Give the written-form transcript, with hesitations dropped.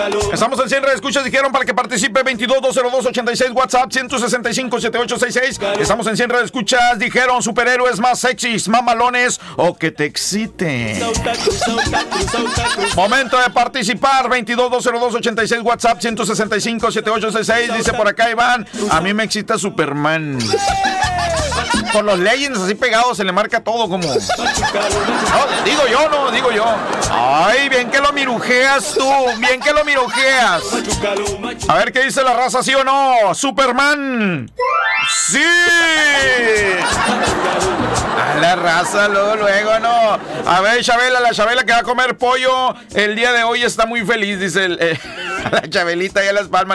Estamos en 100 escuchas, dijeron para que participe 22-202-86, WhatsApp 165-7866. Estamos en 100 escuchas, dijeron superhéroes más sexys, mamalones o que te exciten. Momento de participar, 22-202-86, WhatsApp 165-7866. Dice por acá Iván, a mí me excita Superman. Con los Legends así pegados se le marca todo como... No, digo yo. Ay, bien que lo mirujeas tú, bien que lo mirujeas. A ver qué dice la raza, ¿sí o no? Superman. ¡Sí! A la raza, luego, no. A ver, la Chabela que va a comer pollo el día de hoy está muy feliz, dice la Chabelita y a las palmas.